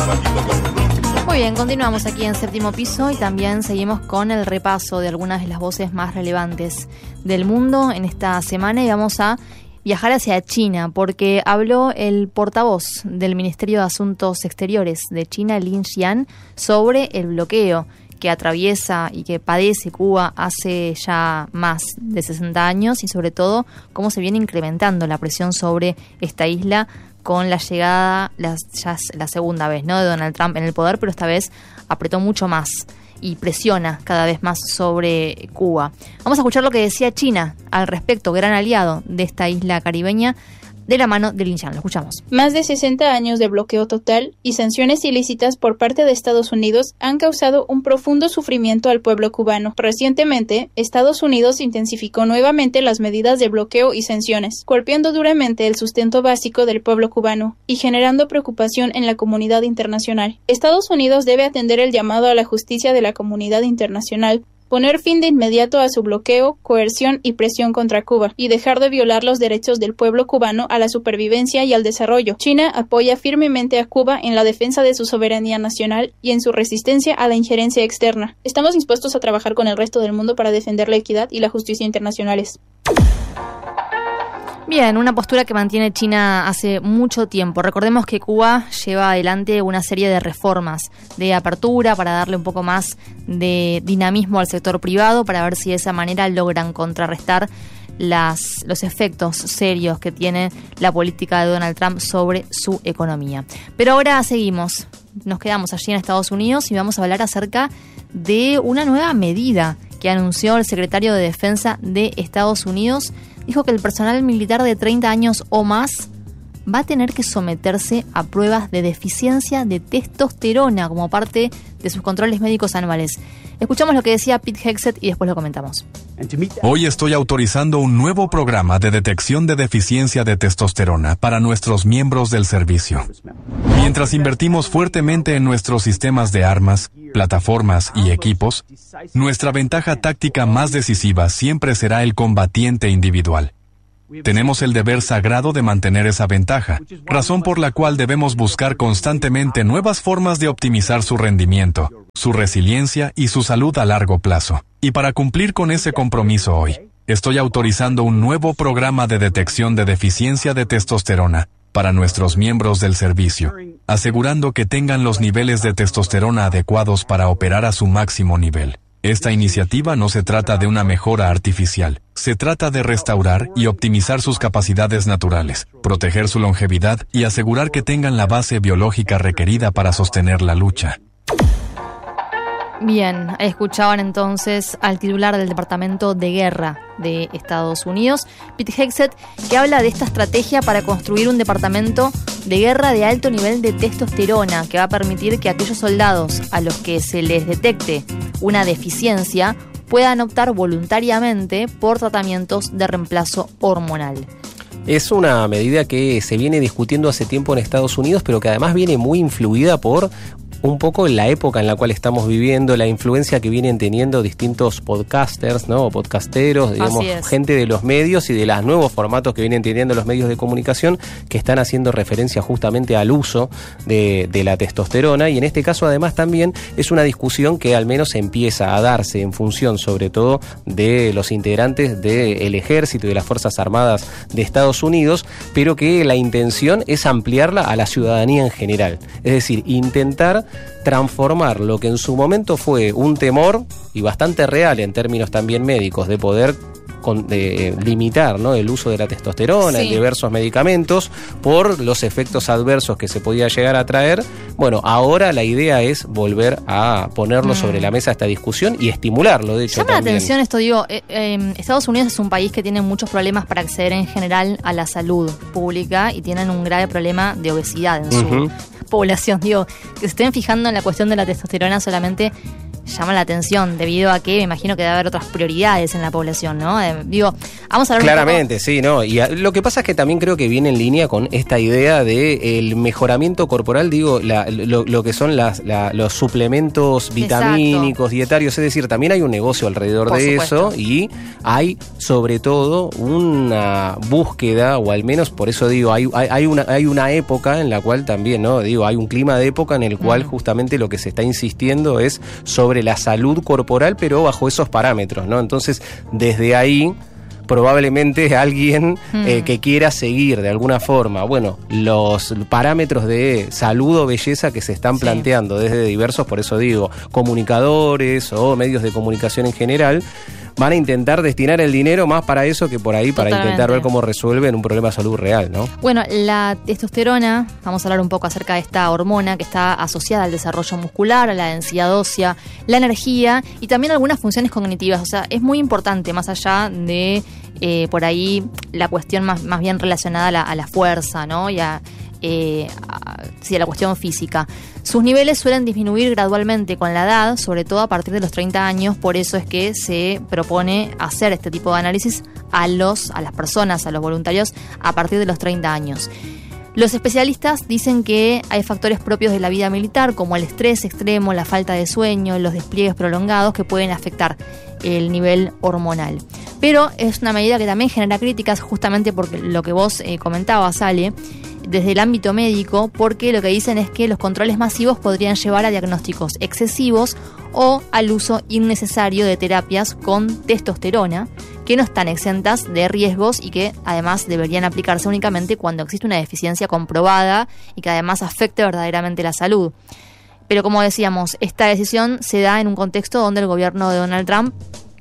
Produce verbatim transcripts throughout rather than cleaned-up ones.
Muy bien, continuamos aquí en Séptimo Piso y también seguimos con el repaso de algunas de las voces más relevantes del mundo en esta semana y vamos a viajar hacia China porque habló el portavoz del Ministerio de Asuntos Exteriores de China, Lin Xian, sobre el bloqueo que atraviesa y que padece Cuba hace ya más de sesenta años y sobre todo cómo se viene incrementando la presión sobre esta isla con la llegada, la, ya es la segunda vez, ¿no?, de Donald Trump en el poder, pero esta vez apretó mucho más y presiona cada vez más sobre Cuba. Vamos a escuchar lo que decía China al respecto, gran aliado de esta isla caribeña, de la mano de Lin Xian. Lo escuchamos. Más de sesenta años de bloqueo total y sanciones ilícitas por parte de Estados Unidos han causado un profundo sufrimiento al pueblo cubano. Recientemente, Estados Unidos intensificó nuevamente las medidas de bloqueo y sanciones, golpeando duramente el sustento básico del pueblo cubano y generando preocupación en la comunidad internacional. Estados Unidos debe atender el llamado a la justicia de la comunidad internacional, poner fin de inmediato a su bloqueo, coerción y presión contra Cuba, y dejar de violar los derechos del pueblo cubano a la supervivencia y al desarrollo. China apoya firmemente a Cuba en la defensa de su soberanía nacional y en su resistencia a la injerencia externa. Estamos dispuestos a trabajar con el resto del mundo para defender la equidad y la justicia internacionales. Bien, una postura que mantiene China hace mucho tiempo. Recordemos que Cuba lleva adelante una serie de reformas de apertura para darle un poco más de dinamismo al sector privado, para ver si de esa manera logran contrarrestar las, los efectos serios que tiene la política de Donald Trump sobre su economía. Pero ahora seguimos, nos quedamos allí en Estados Unidos y vamos a hablar acerca de una nueva medida que anunció el secretario de Defensa de Estados Unidos. Dijo que el personal militar de treinta años o más va a tener que someterse a pruebas de deficiencia de testosterona como parte de sus controles médicos anuales. Escuchamos lo que decía Pete Hegseth y después lo comentamos. Hoy estoy autorizando un nuevo programa de detección de deficiencia de testosterona para nuestros miembros del servicio. Mientras invertimos fuertemente en nuestros sistemas de armas, plataformas y equipos, nuestra ventaja táctica más decisiva siempre será el combatiente individual. Tenemos el deber sagrado de mantener esa ventaja, razón por la cual debemos buscar constantemente nuevas formas de optimizar su rendimiento, su resiliencia y su salud a largo plazo. Y para cumplir con ese compromiso hoy, estoy autorizando un nuevo programa de detección de deficiencia de testosterona para nuestros miembros del servicio, asegurando que tengan los niveles de testosterona adecuados para operar a su máximo nivel. Esta iniciativa no se trata de una mejora artificial, se trata de restaurar y optimizar sus capacidades naturales, proteger su longevidad y asegurar que tengan la base biológica requerida para sostener la lucha. Bien, escuchaban entonces al titular del Departamento de Guerra de Estados Unidos, Pete Hegseth, que habla de esta estrategia para construir un departamento de guerra de alto nivel de testosterona que va a permitir que aquellos soldados a los que se les detecte una deficiencia puedan optar voluntariamente por tratamientos de reemplazo hormonal. Es una medida que se viene discutiendo hace tiempo en Estados Unidos, pero que además viene muy influida por un poco la época en la cual estamos viviendo, la influencia que vienen teniendo distintos podcasters, ¿no? O podcasteros, digamos, gente de los medios y de los nuevos formatos que vienen teniendo los medios de comunicación que están haciendo referencia justamente al uso de, de la testosterona. Y en este caso además también es una discusión que al menos empieza a darse en función sobre todo de los integrantes del ejército y de las Fuerzas Armadas de Estados Unidos, pero que la intención es ampliarla a la ciudadanía en general. Es decir, intentar transformar lo que en su momento fue un temor y bastante real en términos también médicos de poder con, de, limitar, ¿no?, el uso de la testosterona sí. en diversos medicamentos por los efectos adversos que se podía llegar a traer. Bueno, ahora la idea es volver a ponerlo mm. sobre la mesa esta discusión y estimularlo, de hecho. Llama también. la atención esto, digo, eh, eh, Estados Unidos es un país que tiene muchos problemas para acceder en general a la salud pública y tienen un grave problema de obesidad en su uh-huh. población. Digo, que se estén fijando en la cuestión de la testosterona solamente llama la atención debido a que me imagino que debe haber otras prioridades en la población, ¿no? Eh, digo, vamos a hablar claramente, un poco... sí, ¿no? Y a, lo que pasa es que también creo que viene en línea con esta idea de el mejoramiento corporal, digo, la, lo, lo que son las, la, los suplementos vitamínicos, exacto, dietarios, es decir, también hay un negocio alrededor Por de supuesto. eso y hay sobre todo una búsqueda, o al menos por eso digo, hay, hay, hay, una, hay una época en la cual también, ¿no? Digo, hay un clima de época en el cual mm. justamente lo que se está insistiendo es sobre la salud corporal, pero bajo esos parámetros, ¿no? Entonces, desde ahí, probablemente alguien mm. eh, que quiera seguir de alguna forma, bueno, los parámetros de salud o belleza que se están sí. planteando desde diversos, por eso digo, comunicadores o medios de comunicación en general, van a intentar destinar el dinero más para eso que por ahí, para Totalmente. intentar ver cómo resuelven un problema de salud real, ¿no? Bueno, la testosterona, vamos a hablar un poco acerca de esta hormona que está asociada al desarrollo muscular, a la densidad ósea, la energía y también algunas funciones cognitivas. O sea, es muy importante, más allá de eh, por ahí la cuestión más, más bien relacionada a la, a la fuerza, ¿no? Y a, eh, a, sí, a la cuestión física. Sus niveles suelen disminuir gradualmente con la edad, sobre todo a partir de los treinta años, por eso es que se propone hacer este tipo de análisis a, los, a las personas, a los voluntarios, a partir de los treinta años. Los especialistas dicen que hay factores propios de la vida militar, como el estrés extremo, la falta de sueño, los despliegues prolongados, que pueden afectar el nivel hormonal. Pero es una medida que también genera críticas, justamente porque lo que vos eh, comentabas, Ale, desde el ámbito médico, porque lo que dicen es que los controles masivos podrían llevar a diagnósticos excesivos o al uso innecesario de terapias con testosterona, que no están exentas de riesgos y que además deberían aplicarse únicamente cuando existe una deficiencia comprobada y que además afecte verdaderamente la salud. Pero como decíamos, esta decisión se da en un contexto donde el gobierno de Donald Trump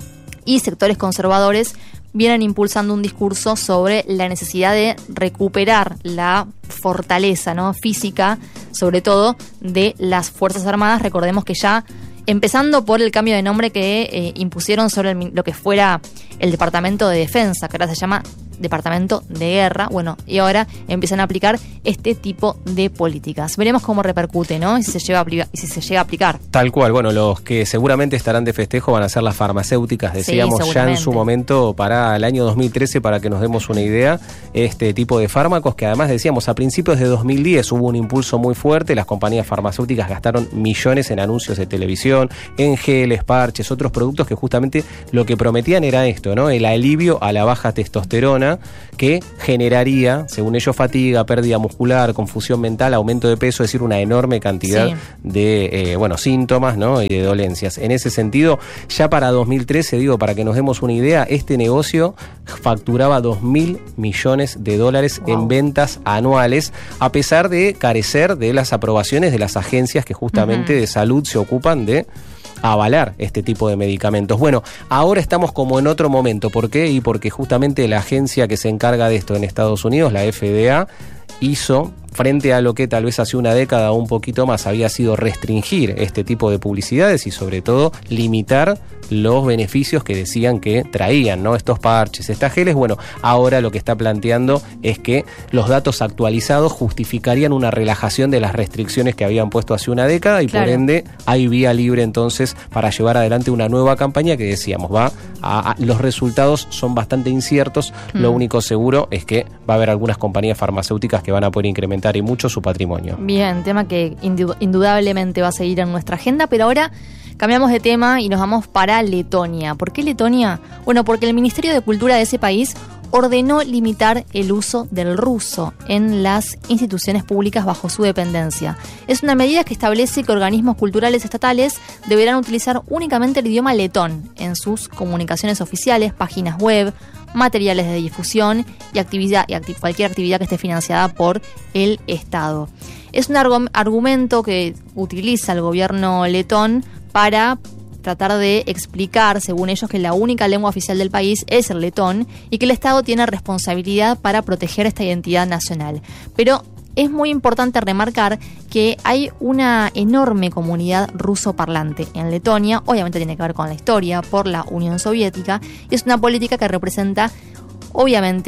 y sectores conservadores vienen impulsando un discurso sobre la necesidad de recuperar la fortaleza, ¿no?, física, sobre todo de las Fuerzas Armadas. Recordemos que ya, empezando por el cambio de nombre que eh, impusieron sobre el, lo que fuera el Departamento de Defensa, que ahora se llama Departamento de Guerra, bueno, y ahora empiezan a aplicar este tipo de políticas. Veremos cómo repercute, ¿no? Y si se llega a aplicar, y si se llega a aplicar. Tal cual, bueno, los que seguramente estarán de festejo van a ser las farmacéuticas, decíamos sí, ya en su momento para el año dos mil trece, para que nos demos una idea, este tipo de fármacos que además decíamos a principios de dos mil diez hubo un impulso muy fuerte, las compañías farmacéuticas gastaron millones en anuncios de televisión, en geles, parches, otros productos que justamente lo que prometían era esto, ¿no? El alivio a la baja testosterona, que generaría, según ellos, fatiga, pérdida muscular, confusión mental, aumento de peso, es decir, una enorme cantidad sí. de eh, bueno, síntomas, ¿no?, y de dolencias. En ese sentido, ya para dos mil trece, digo, para que nos demos una idea, este negocio facturaba dos mil millones de dólares wow. en ventas anuales, a pesar de carecer de las aprobaciones de las agencias que justamente uh-huh. de salud se ocupan de avalar este tipo de medicamentos. Bueno, ahora estamos como en otro momento. ¿Por qué? Y porque justamente la agencia que se encarga de esto en Estados Unidos, la F D A, hizo, frente a lo que tal vez hace una década o un poquito más había sido restringir este tipo de publicidades y sobre todo limitar los beneficios que decían que traían, ¿no?, estos parches, estas geles. Bueno, ahora lo que está planteando es que los datos actualizados justificarían una relajación de las restricciones que habían puesto hace una década y claro. por ende hay vía libre entonces para llevar adelante una nueva campaña que decíamos, va a, a, los resultados son bastante inciertos, mm. lo único seguro es que va a haber algunas compañías farmacéuticas que van a poder incrementar y mucho su patrimonio. Bien, tema que indudablemente va a seguir en nuestra agenda, pero ahora cambiamos de tema y nos vamos para Letonia. ¿Por qué Letonia? Bueno, porque el Ministerio de Cultura de ese país ordenó limitar el uso del ruso en las instituciones públicas bajo su dependencia. Es una medida que establece que organismos culturales estatales deberán utilizar únicamente el idioma letón en sus comunicaciones oficiales, páginas web, materiales de difusión y, actividad, y acti- cualquier actividad que esté financiada por el Estado. Es un arg- argumento que utiliza el gobierno letón para tratar de explicar, según ellos, que la única lengua oficial del país es el letón y que el Estado tiene responsabilidad para proteger esta identidad nacional. Pero es muy importante remarcar que hay una enorme comunidad ruso-parlante en Letonia. Obviamente tiene que ver con la historia por la Unión Soviética y es una política que representa, obviamente,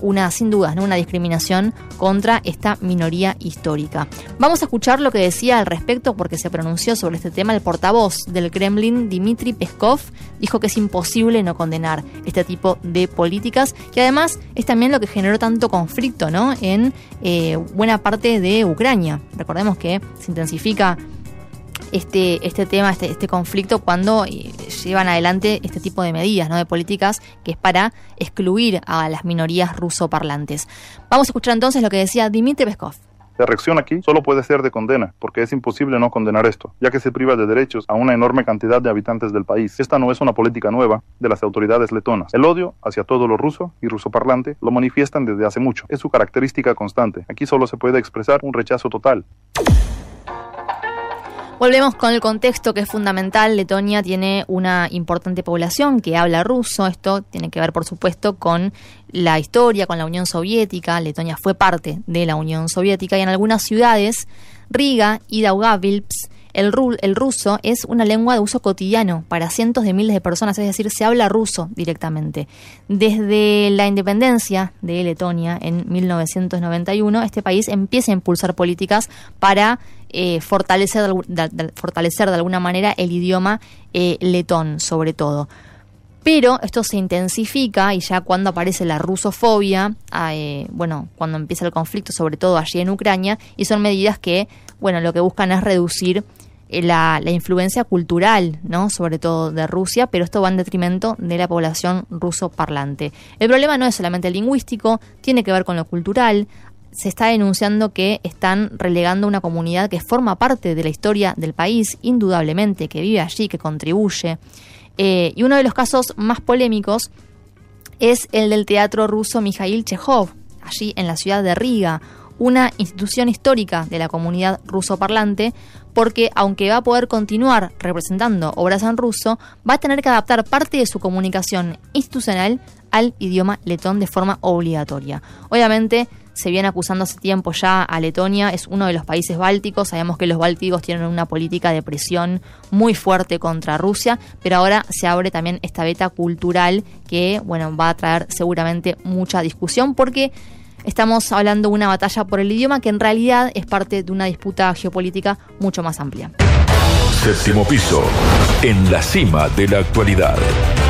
una, sin dudas, ¿no? una discriminación contra esta minoría histórica. Vamos a escuchar lo que decía al respecto, porque se pronunció sobre este tema el portavoz del Kremlin, Dmitry Peskov, dijo que es imposible no condenar este tipo de políticas, y además es también lo que generó tanto conflicto, ¿no? en eh, buena parte de Ucrania. Recordemos que se intensifica Este, este tema, este, este conflicto, cuando eh, llevan adelante este tipo de medidas, ¿no? de políticas, que es para excluir a las minorías rusoparlantes. Vamos a escuchar entonces lo que decía Dmitry Peskov. La reacción aquí solo puede ser de condena, porque es imposible no condenar esto, ya que se priva de derechos a una enorme cantidad de habitantes del país. Esta no es una política nueva de las autoridades letonas. El odio hacia todo lo ruso y rusoparlante lo manifiestan desde hace mucho. Es su característica constante. Aquí solo se puede expresar un rechazo total. Volvemos con el contexto, que es fundamental. Letonia tiene una importante población que habla ruso. Esto tiene que ver, por supuesto, con la historia, con la Unión Soviética. Letonia fue parte de la Unión Soviética, y en algunas ciudades, Riga y Daugavpils, el, ru- el ruso es una lengua de uso cotidiano para cientos de miles de personas, es decir, se habla ruso directamente. Desde la independencia de Letonia en mil novecientos noventa y uno, este país empieza a impulsar políticas para eh, fortalecer, de, de, fortalecer de alguna manera el idioma eh, letón, sobre todo. Pero esto se intensifica, y ya cuando aparece la rusofobia, eh, bueno, cuando empieza el conflicto, sobre todo allí en Ucrania, y son medidas que, bueno, lo que buscan es reducir La, la influencia cultural, ¿no? sobre todo de Rusia, pero esto va en detrimento de la población rusoparlante. El problema no es solamente lingüístico, tiene que ver con lo cultural. Se está denunciando que están relegando una comunidad que forma parte de la historia del país, indudablemente, que vive allí, que contribuye. Eh, y uno de los casos más polémicos es el del teatro ruso Mikhail Chekhov, allí en la ciudad de Riga, una institución histórica de la comunidad rusoparlante, porque aunque va a poder continuar representando obras en ruso, va a tener que adaptar parte de su comunicación institucional al idioma letón de forma obligatoria. Obviamente se viene acusando hace tiempo ya a Letonia, es uno de los países bálticos, sabemos que los bálticos tienen una política de presión muy fuerte contra Rusia, pero ahora se abre también esta veta cultural que, bueno, va a traer seguramente mucha discusión, porque estamos hablando de una batalla por el idioma que en realidad es parte de una disputa geopolítica mucho más amplia. Séptimo piso, en la cima de la actualidad.